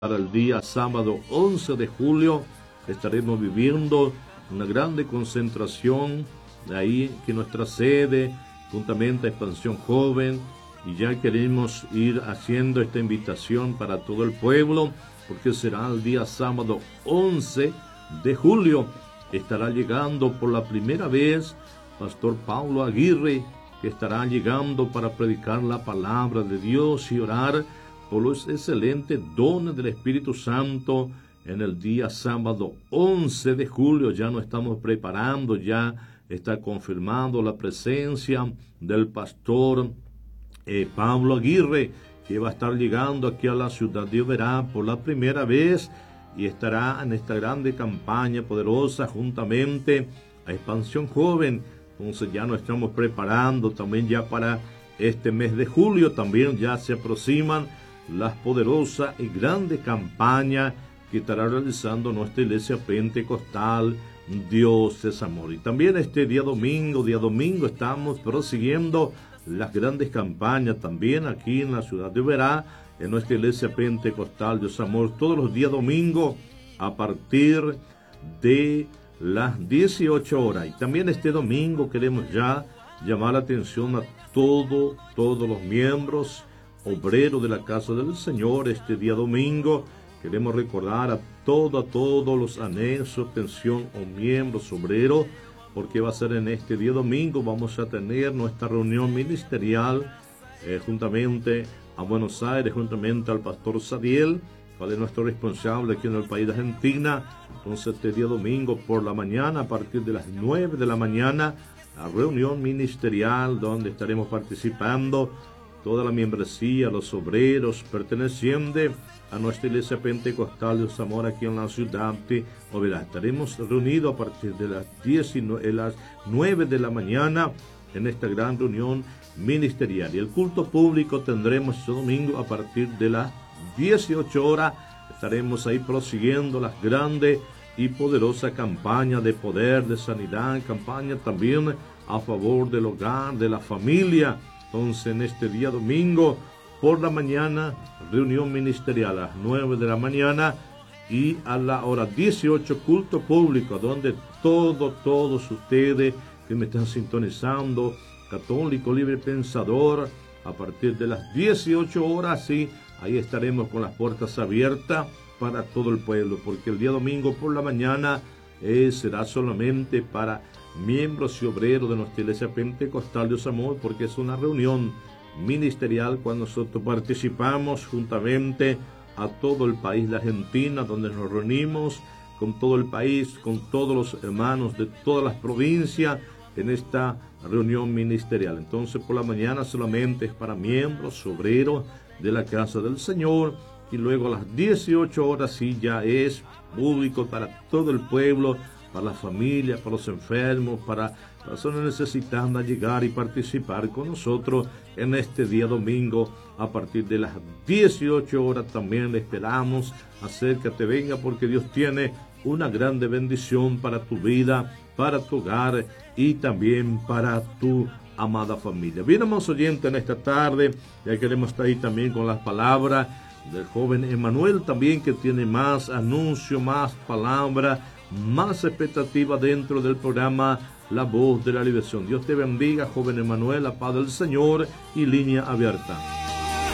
Para el día sábado 11 de julio estaremos viviendo una grande concentración, de ahí que nuestra sede, juntamente a Expansión Joven, y ya queremos ir haciendo esta invitación para todo el pueblo, porque será el día sábado 11 de julio. Estará llegando por la primera vez Pastor Paulo Aguirre, que estará llegando para predicar la palabra de Dios y orar por los excelentes dones del Espíritu Santo en el día sábado 11 de julio. Ya nos estamos preparando, ya está confirmando la presencia del pastor Pablo Aguirre, que va a estar llegando aquí a la ciudad de Oberá por la primera vez y estará en esta grande campaña poderosa juntamente a Expansión Joven. Entonces ya nos estamos preparando también ya para este mes de julio. También ya se aproximan las poderosas y grandes campañas que estará realizando nuestra iglesia pentecostal Dios es Amor. Y también este día domingo estamos prosiguiendo las grandes campañas también aquí en la ciudad de Oberá, en nuestra iglesia pentecostal Dios es Amor, todos los días domingo a partir de las 18 horas. Y también este domingo queremos ya llamar la atención a todos los miembros obreros de la casa del Señor. Este día domingo queremos recordar a todos los anexos, pensión o miembros obreros, porque va a ser en este día domingo. Vamos a tener nuestra reunión ministerial juntamente a Buenos Aires, juntamente al pastor Sadiel, cual es nuestro responsable aquí en el país de Argentina. Entonces este día domingo por la mañana, a partir de las 9 de la mañana, la reunión ministerial donde estaremos participando toda la membresía, los obreros pertenecientes a nuestra iglesia pentecostal de Zamora aquí en la ciudad de Oberá. Estaremos reunidos a partir de las 9 de la mañana en esta gran reunión ministerial. Y el culto público tendremos este domingo a partir de las 18 horas. Estaremos ahí prosiguiendo las grandes y poderosas campañas de poder, de sanidad, campaña también a favor del hogar, de la familia. Entonces, en este día domingo, por la mañana, reunión ministerial a las 9 de la mañana y a la hora 18, culto público, donde todos ustedes que me están sintonizando, católico, libre pensador, a partir de las 18 horas, sí, ahí estaremos con las puertas abiertas para todo el pueblo, porque el día domingo por la mañana será solamente para miembros y obreros de nuestra iglesia pentecostal Dios Amor, porque es una reunión ministerial cuando nosotros participamos juntamente a todo el país de Argentina, donde nos reunimos con todo el país, con todos los hermanos de todas las provincias en esta reunión ministerial. Entonces por la mañana solamente es para miembros, obreros de la casa del Señor, y luego a las 18 horas sí ya es público para todo el pueblo, para la familia, para los enfermos, para personas necesitadas llegar y participar con nosotros en este día domingo a partir de las 18 horas. También le esperamos, acércate, venga, porque Dios tiene una grande bendición para tu vida, para tu hogar y también para tu amada familia. Bien, amados oyentes, en esta tarde ya queremos estar ahí también con las palabras del joven Emanuel, también que tiene más anuncio, más palabra, más expectativa dentro del programa La Voz de la Liberación. Dios te bendiga, joven Emanuel, la paz del Señor y línea abierta.